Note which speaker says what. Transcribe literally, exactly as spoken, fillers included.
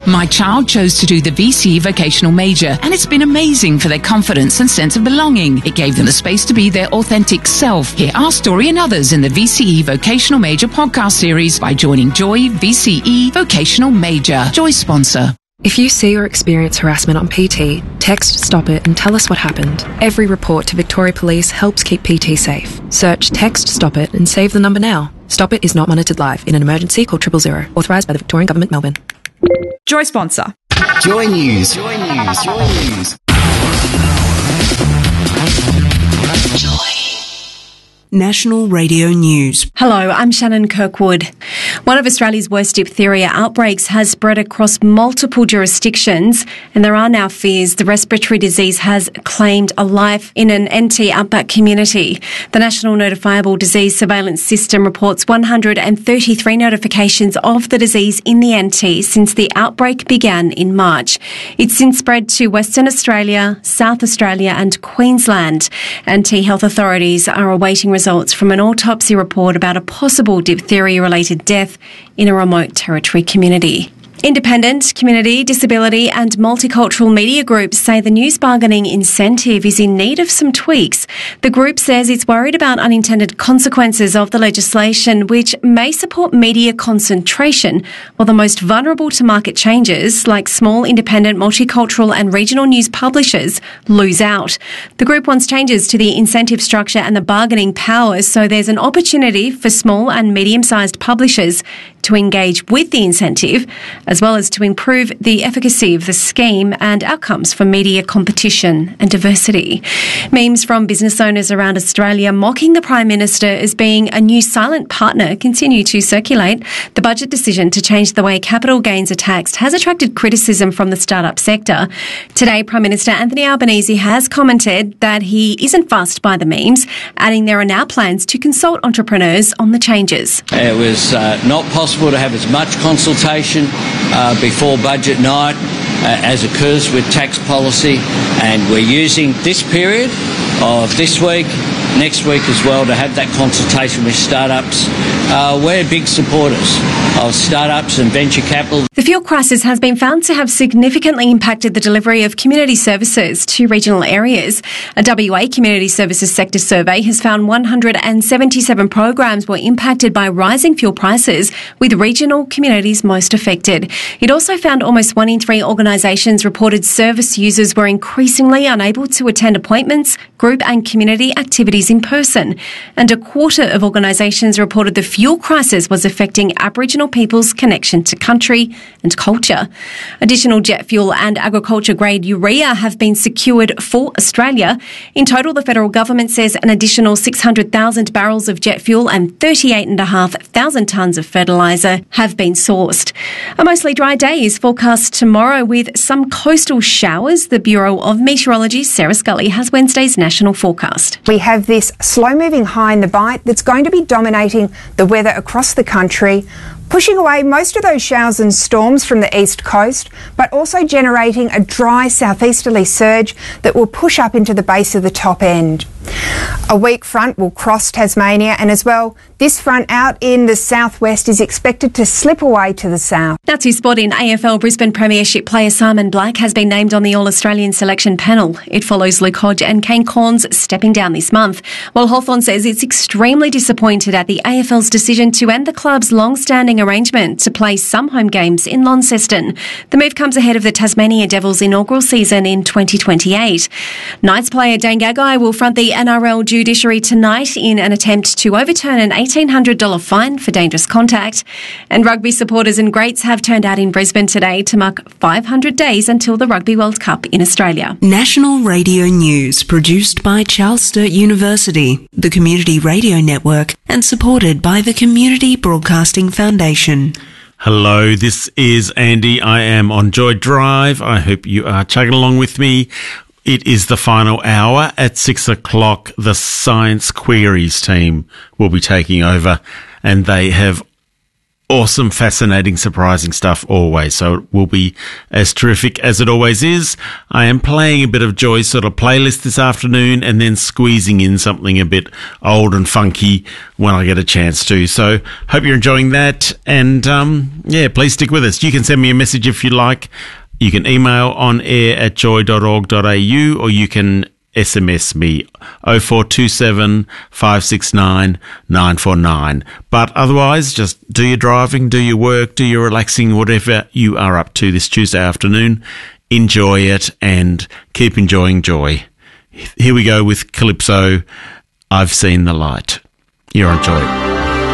Speaker 1: My child chose to do the V C E vocational major, and it's been amazing for their confidence and sense of belonging. It gave them the space to be their authentic self. Hear our story and others in the V C E Vocational Major podcast series by joining Joy V C E Vocational Major. Joy sponsor.
Speaker 2: If you see or experience harassment on P T, text Stop It and tell us what happened. Every report to Victoria Police helps keep P T safe. Search Text Stop It and save the number now. Stop It is not monitored live. In an emergency, call triple zero. Authorised by the Victorian Government, Melbourne.
Speaker 3: Joy sponsor.
Speaker 4: Joy News. Joy News. Joy News.
Speaker 5: Joy. National Radio News.
Speaker 6: Hello, I'm Shannon Kirkwood. One of Australia's worst diphtheria outbreaks has spread across multiple jurisdictions, and there are now fears the respiratory disease has claimed a life in an N T outback community. The National Notifiable Disease Surveillance System reports one hundred thirty-three notifications of the disease in the N T since the outbreak began in March. It's since spread to Western Australia, South Australia and Queensland. N T health authorities are awaiting results from an autopsy report about a possible diphtheria-related death in a remote territory community. Independent, community, disability and multicultural media groups say the news bargaining incentive is in need of some tweaks. The group says it's worried about unintended consequences of the legislation, which may support media concentration, while the most vulnerable to market changes, like small, independent, multicultural and regional news publishers, lose out. The group wants changes to the incentive structure and the bargaining powers so there's an opportunity for small and medium-sized publishers to engage with the incentive, as well as to improve the efficacy of the scheme and outcomes for media competition and diversity. Memes from business owners around Australia mocking the Prime Minister as being a new silent partner continue to circulate. The budget decision to change the way capital gains are taxed has attracted criticism from the startup sector. Today, Prime Minister Anthony Albanese has commented that he isn't fussed by the memes, adding there are now plans to consult entrepreneurs on the changes.
Speaker 7: It was uh, not possible to have as much consultation uh, before budget night uh, as occurs with tax policy, and we're using this period of this week, next week as well, to have that consultation with startups. Uh, we're big supporters of startups and venture capital.
Speaker 6: The fuel crisis has been found to have significantly impacted the delivery of community services to regional areas. A W A Community Services Sector survey has found one hundred seventy-seven programs were impacted by rising fuel prices, with regional communities most affected. It also found almost one in three organisations reported service users were increasingly unable to attend appointments, group and community activities in person. And a quarter of organisations reported the fuel crisis was affecting Aboriginal people's connection to country and culture. Additional jet fuel and agriculture-grade urea have been secured for Australia. In total, the federal government says an additional six hundred thousand barrels of jet fuel and thirty-eight thousand five hundred tonnes of fertiliser have been sourced. A mostly dry day is forecast tomorrow with some coastal showers. The Bureau of Meteorology, Sarah Scully, has Wednesday's national forecast.
Speaker 8: We have this slow-moving high in the bight that's going to be dominating the weather across the country, pushing away most of those showers and storms from the east coast, but also generating a dry southeasterly surge that will push up into the base of the top end. A weak front will cross Tasmania, and as well, this front out in the southwest is expected to slip away to the south.
Speaker 6: That's whose spot in A F L Brisbane Premiership player Simon Black has been named on the All-Australian selection panel. It follows Luke Hodge and Kane Cornes stepping down this month, while Hawthorn says it's extremely disappointed at the A F L's decision to end the club's long-standing arrangement to play some home games in Launceston. The move comes ahead of the Tasmania Devils' inaugural season in twenty twenty-eight. Knights player Dane Gagai will front the N R L judiciary tonight in an attempt to overturn an eighteen hundred dollars fine for dangerous contact. And rugby supporters and greats have turned out in Brisbane today to mark five hundred days until the Rugby World Cup in Australia.
Speaker 5: National Radio News, produced by Charles Sturt University, the Community Radio Network, and supported by the Community Broadcasting Foundation.
Speaker 9: Hello, this is Andy. I am on Joy Drive. I hope you are chugging along with me. It is the final hour. At six o'clock, the Science Queries team will be taking over, and they have awesome, fascinating, surprising stuff always. So it will be as terrific as it always is. I am playing a bit of Joy's sort of playlist this afternoon and then squeezing in something a bit old and funky when I get a chance to. So hope you're enjoying that. And um, yeah, please stick with us. You can send me a message if you like. You can email on air at joy dot org dot a u or you can S M S me oh four two seven, five six nine, nine four nine. But otherwise, just do your driving, do your work, do your relaxing, whatever you are up to this Tuesday afternoon. Enjoy it and keep enjoying Joy. Here we go with Calypso, I've Seen the Light. You're on Joy.